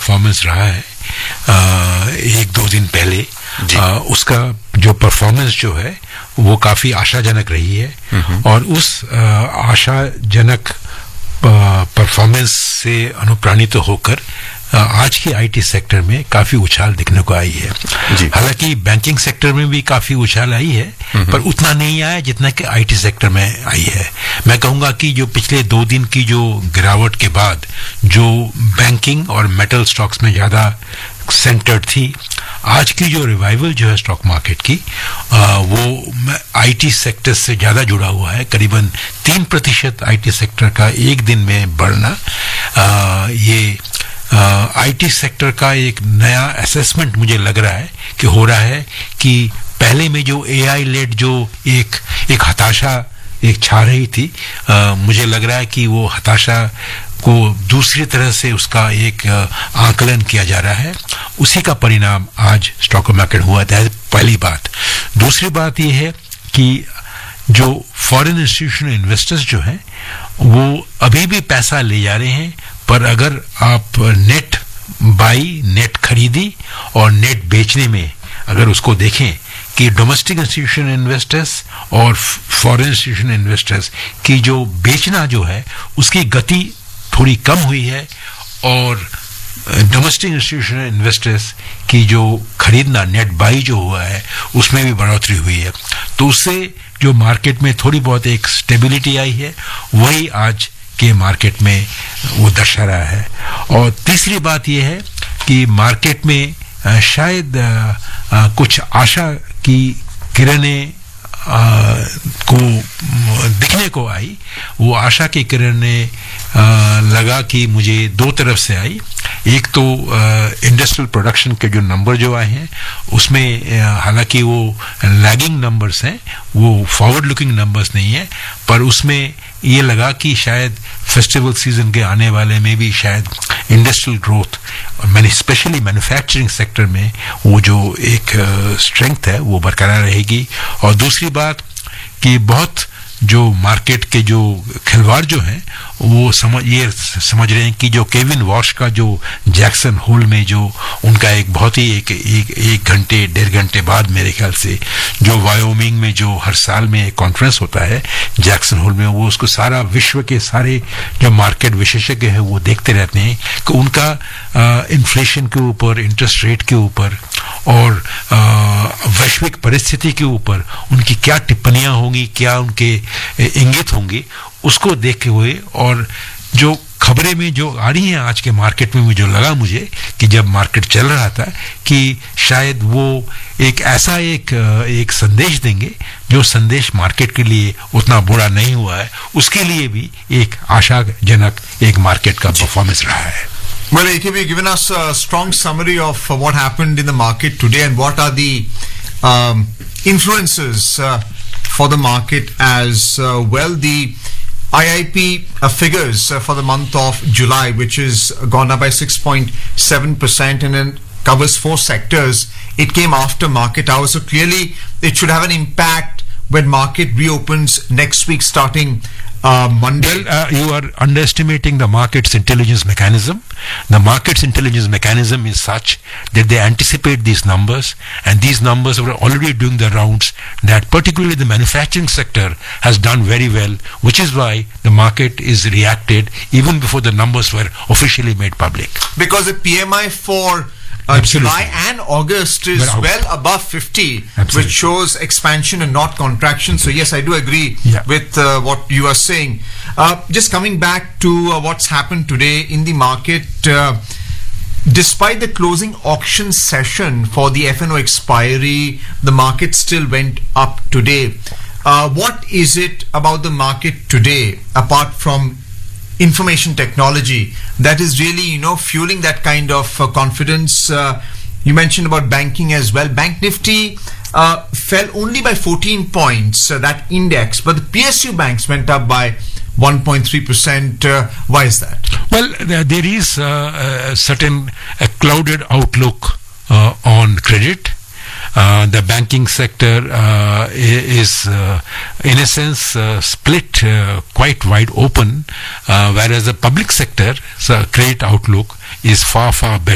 Performance रहा है एक दो दिन पहले, उसका जो परफॉर्मेंस जो है वो काफी आशाजनक रही है और उस आशाजनक परफॉर्मेंस से अनुप्राणित होकर आज के आईटी सेक्टर में काफी उछाल दिखने को आई है। हालांकि बैंकिंग सेक्टर में भी काफी उछाल आई है, पर उतना नहीं आया जितना कि आईटी सेक्टर में आई है। मैं कहूंगा कि जो पिछले 2 दिन की जो गिरावट के बाद जो बैंकिंग और मेटल स्टॉक्स में ज्यादा सेंटर्ड थी, आज की जो रिवाइवल जो है स्टॉक मार्केट की वो आईटी सेक्टर से ज्यादा जुड़ा हुआ है। करीबन 3% आईटी सेक्टर का एक दिन में बढ़ना ये आईटी सेक्टर का एक नया असेसमेंट मुझे लग रहा है कि हो रहा है कि पहले में जो एआई लेड जो एक हताशा एक छा रही थी, मुझे लग रहा है कि वो हताशा को दूसरी तरह से उसका एक आकलन किया जा रहा है। उसी का परिणाम आज स्टॉक मार्केट हुआ था, पहली बात। दूसरी बात ये है कि जो फॉरेन इंस्टीट्यूशनल इन्वेस्टर्स जो हैं वो अभी भी पैसा ले जा रहे हैं, पर अगर आप नेट बाई, नेट खरीदी और नेट बेचने में अगर उसको देखें कि डोमेस्टिक इंस्टीट्यूशनल इन्वेस्टर्स और फॉरेन इंस्टीट्यूशनल इन्वेस्टर्स की जो बेचना जो है उसकी गति थोड़ी कम हुई है और डोमेस्टिक इंस्टीट्यूशनल इन्वेस्टर्स की जो खरीदना नेट बाई जो हुआ है उसमें भी बढ़ोतरी हुई है। तो उससे जो मार्केट में थोड़ी बहुत एक स्टेबिलिटी आई है, वही आज के मार्केट में वो दर्शा रहा है। और तीसरी बात यह है कि मार्केट में शायद कुछ आशा की किरणें को दिखने को आई। वो आशा की किरणें लगा कि मुझे 2 तरफ से आई। एक तो इंडस्ट्रियल प्रोडक्शन के जो नंबर जो आए हैं उसमें हालांकि वो लैगिंग नंबर्स हैं, वो फॉरवर्ड लुकिंग नंबर्स नहीं है, पर उसमें ये लगा कि शायद फेस्टिवल सीजन के आने वाले में भी शायद industrial growth specially manufacturing sector में वो जो एक स्ट्रेंथ है वो बरकरार रहेगी। और दूसरी बात कि बहुत जो मार्केट के जो खिलवाड़ जो हैं वो समझ रहे हैं कि जो केविन वॉश का जो जैक्सन होल में जो उनका एक बहुत ही एक घंटे 1.5 घंटे बाद मेरे ख्याल से जो वायोमिंग में जो हर साल में एक कॉन्फ्रेंस होता है जैक्सन होल में, वो उसको सारा विश्व के सारे जो मार्केट विशेषज्ञ हैं वो देखते रहते हैं कि उनका इन्फ्लेशन के ऊपर, इंटरेस्ट रेट के ऊपर और वैश्विक परिस्थिति के ऊपर उनकी क्या टिप्पणियां होंगी, क्या उनके इंगित होंगे, उसको देखते हुए और जो खबरें में जो आ रही हैं आज के मार्केट में मुझे लगा कि जब मार्केट चल रहा था कि शायद वो एक ऐसा एक संदेश देंगे जो संदेश मार्केट के लिए उतना बुरा नहीं हुआ है, उसके लिए भी एक आशाजनक एक मार्केट का परफॉर्मेंस रहा है। Well, AKB, you've given us a strong summary of what happened in the market today and what are the influences for the market as well. The IIP figures for the month of July, which is gone up by 6.7% and then covers 4 sectors. It came after market hours, so clearly it should have an impact when market reopens next week starting Monday. Well, you are underestimating the market's intelligence mechanism. The market's intelligence mechanism is such that they anticipate these numbers, and these numbers were already doing the rounds, that particularly the manufacturing sector has done very well, which is why the market is reacted even before the numbers were officially made public. Because the PMI for July and August is well above 50, which shows expansion and not contraction. So yes, I do agree with what you are saying. Just coming back to what's happened today in the market, despite the closing auction session for the F&O expiry, the market still went up today. What is it about the market today, apart from information technology, that is really, fueling that kind of confidence? You mentioned about banking as well. Bank Nifty fell only by 14 points, that index, but the PSU banks went up by 1.3%. Why is that? Well, there is a certain clouded outlook on credit. The banking sector is in a sense split quite wide open, whereas the public sector credit outlook is far better.